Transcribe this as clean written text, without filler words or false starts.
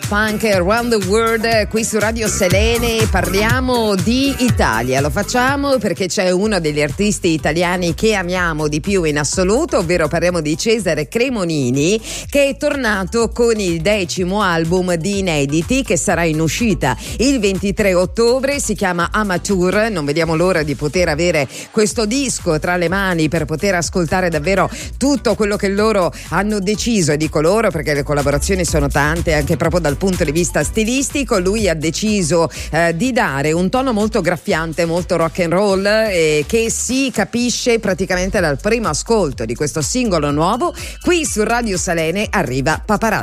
Funk Around the World qui su Radio Selene. Parliamo di Italia, lo facciamo perché c'è uno degli artisti italiani che amiamo di più in assoluto, ovvero parliamo di Cesare Cremonini, che è tornato con il 10° album di inediti che sarà in uscita il 23 ottobre, si chiama Amateur. Non vediamo l'ora di poter avere questo disco tra le mani per poter ascoltare davvero tutto quello che loro hanno deciso, e dico loro perché le collaborazioni sono tante anche proprio dal punto di vista stilistico. Lui ha deciso di dare un tono molto graffiante, molto rock and roll, che si capisce praticamente dal primo ascolto di questo singolo nuovo. Qui su Radio Selene arriva Paparazzi.